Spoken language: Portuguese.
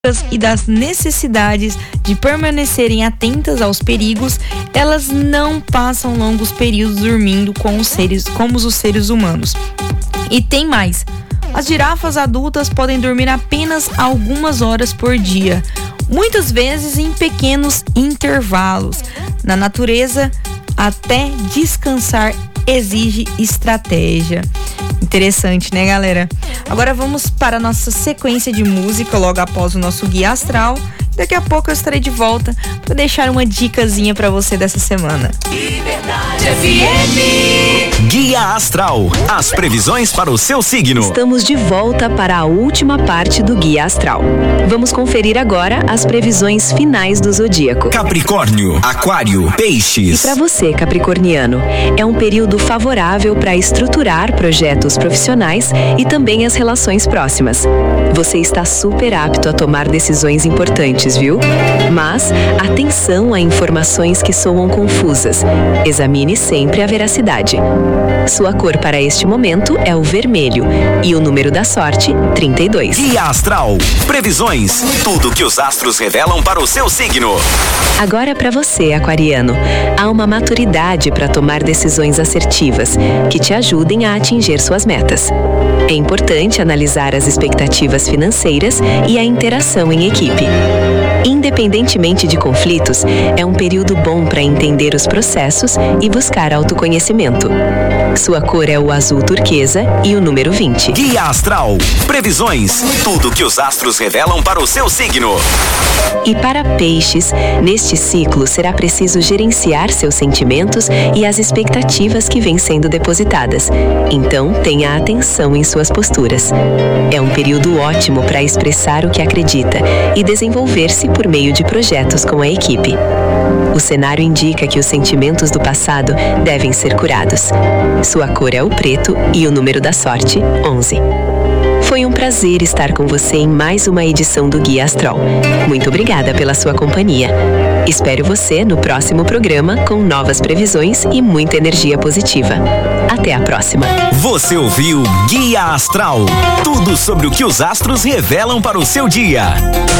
e das necessidades de permanecerem atentas aos perigos, elas não passam longos períodos dormindo como os seres humanos. E tem mais. As girafas adultas podem dormir apenas algumas horas por dia, muitas vezes em pequenos intervalos. Na natureza, até descansar exige estratégia. Interessante, né, galera? Agora vamos para a nossa sequência de música logo após o nosso Guia Astral. Daqui a pouco eu estarei de volta para deixar uma dicasinha para você dessa semana. Liberdade FM. Guia Astral, as previsões para o seu signo. Estamos de volta para a última parte do Guia Astral. Vamos conferir agora as previsões finais do zodíaco. Capricórnio, Aquário, Peixes. E para você, capricorniano, é um período favorável para estruturar projetos profissionais e também as relações próximas. Você está super apto a tomar decisões importantes, viu? Mas atenção a informações que soam confusas. Examine sempre a veracidade. Sua cor para este momento é o vermelho e o número da sorte, 32. Guia Astral, previsões, tudo que os astros revelam para o seu signo. Agora para você, aquariano, há uma maturidade para tomar decisões assertivas que te ajudem a atingir suas metas. É importante analisar as expectativas financeiras e a interação em equipe. Independentemente de conflitos, é um período bom para entender os processos e buscar autoconhecimento. Sua cor é o azul turquesa e o número 20. Guia Astral, previsões, tudo que os astros revelam para o seu signo. E para Peixes, neste ciclo será preciso gerenciar seus sentimentos e as expectativas que vêm sendo depositadas. Então, tenha atenção em suas posturas. É um período ótimo para expressar o que acredita e desenvolver-se por meio de projetos com a equipe. O cenário indica que os sentimentos do passado devem ser curados. Sua cor é o preto e o número da sorte, 11. Foi um prazer estar com você em mais uma edição do Guia Astral. Muito obrigada pela sua companhia. Espero você no próximo programa com novas previsões e muita energia positiva. Até a próxima. Você ouviu Guia Astral, tudo sobre o que os astros revelam para o seu dia.